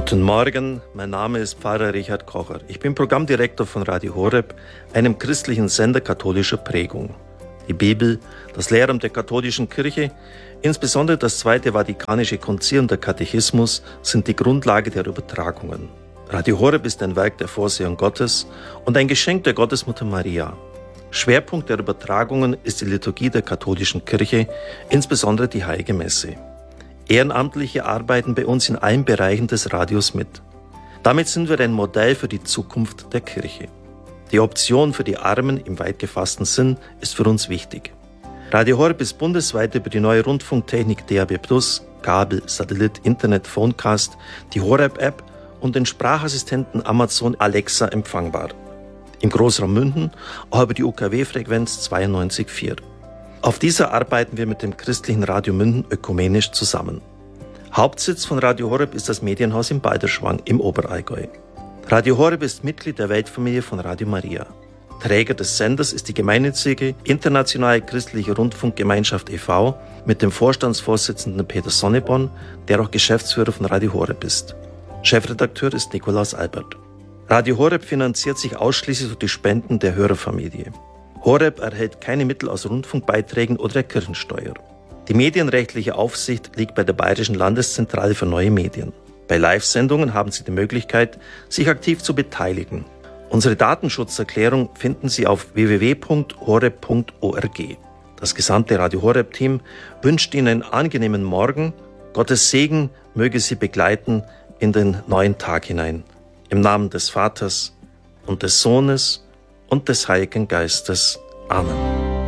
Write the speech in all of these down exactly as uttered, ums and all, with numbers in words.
Guten Morgen, mein Name ist Pfarrer Richard Kocher. Ich bin Programmdirektor von Radio Horeb, einem christlichen Sender katholischer Prägung. Die Bibel, das Lehramt der katholischen Kirche, insbesondere das Zweite Vatikanische Konzil und der Katechismus sind die Grundlage der Übertragungen. Radio Horeb ist ein Werk der Vorsehung Gottes und ein Geschenk der Gottesmutter Maria. Schwerpunkt der Übertragungen ist die Liturgie der katholischen Kirche, insbesondere die Heilige Messe. Ehrenamtliche arbeiten bei uns in allen Bereichen des Radios mit. Damit sind wir ein Modell für die Zukunft der Kirche. Die Option für die Armen im weit gefassten Sinn ist für uns wichtig. Radio Horeb ist bundesweit über die neue Rundfunktechnik D A B plus, Kabel, Satellit, Internet, Phonecast, die Horeb-App und den Sprachassistenten Amazon Alexa empfangbar. Im Großraum München auch über die U K W-Frequenz zweiundneunzig Komma vier. Auf dieser arbeiten wir mit dem christlichen Radio München ökumenisch zusammen. Hauptsitz von Radio Horeb ist das Medienhaus in Balderschwang im Oberallgäu. Radio Horeb ist Mitglied der Weltfamilie von Radio Maria. Träger des Senders ist die gemeinnützige Internationale Christliche Rundfunkgemeinschaft e V mit dem Vorstandsvorsitzenden Peter Sonneborn, der auch Geschäftsführer von Radio Horeb ist. Chefredakteur ist Nikolaus Albert. Radio Horeb finanziert sich ausschließlich durch die Spenden der Hörerfamilie. Horeb erhält keine Mittel aus Rundfunkbeiträgen oder der Kirchensteuer. Die medienrechtliche Aufsicht liegt bei der Bayerischen Landeszentrale für neue Medien. Bei Live-Sendungen haben Sie die Möglichkeit, sich aktiv zu beteiligen. Unsere Datenschutzerklärung finden Sie auf w w w punkt horeb punkt org. Das gesamte Radio Horeb-Team wünscht Ihnen einen angenehmen Morgen. Gottes Segen möge Sie begleiten in den neuen Tag hinein. Im Namen des Vaters und des Sohnes und des Heiligen Geistes. Amen.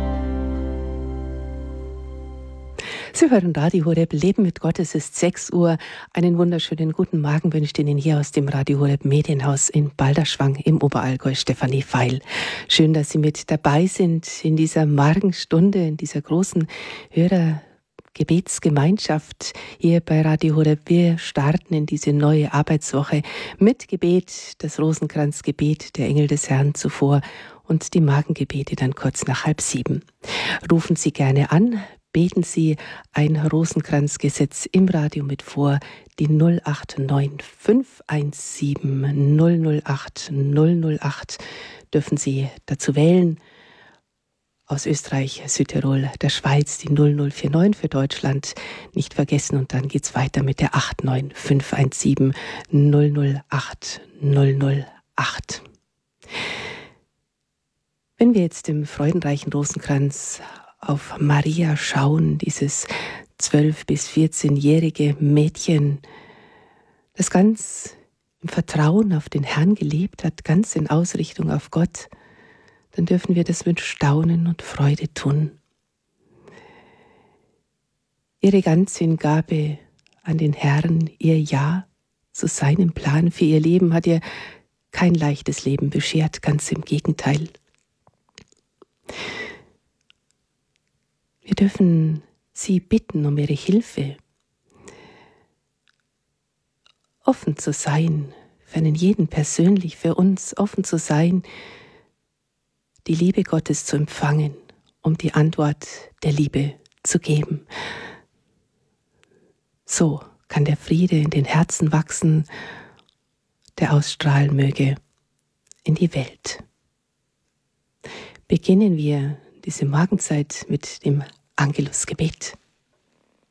Sie hören Radio Horeb, Leben mit Gott. Es ist sechs Uhr. Einen wunderschönen guten Morgen wünscht Ihnen hier aus dem Radio Horeb Medienhaus in Balderschwang im Oberallgäu Stefanie Feil. Schön, dass Sie mit dabei sind in dieser Morgenstunde, in dieser großen Hörergebetsgemeinschaft hier bei Radio Horeb. Wir starten in diese neue Arbeitswoche mit Gebet, das Rosenkranzgebet, der Engel des Herrn zuvor und die Morgengebete dann kurz nach halb sieben. Rufen Sie gerne an. Beten Sie ein Rosenkranzgesetz im Radio mit vor, die null acht neun fünf eins sieben null null acht null null acht dürfen Sie dazu wählen. Aus Österreich, Südtirol, der Schweiz die null null vier neun für Deutschland nicht vergessen und dann geht's weiter mit der acht neun fünf eins sieben null null acht null null acht. Wenn wir jetzt im freudenreichen Rosenkranz auf Maria schauen, dieses zwölf- bis vierzehnjährige Mädchen, das ganz im Vertrauen auf den Herrn gelebt hat, ganz in Ausrichtung auf Gott, dann dürfen wir das mit Staunen und Freude tun. Ihre ganze Hingabe an den Herrn, ihr Ja zu seinem Plan für ihr Leben hat ihr kein leichtes Leben beschert, ganz im Gegenteil. Wir dürfen sie bitten um ihre Hilfe, offen zu sein, für einen jeden persönlich, für uns offen zu sein, die Liebe Gottes zu empfangen, um die Antwort der Liebe zu geben. So kann der Friede in den Herzen wachsen, der ausstrahlen möge in die Welt. Beginnen wir diese Morgenzeit mit dem Angelusgebet.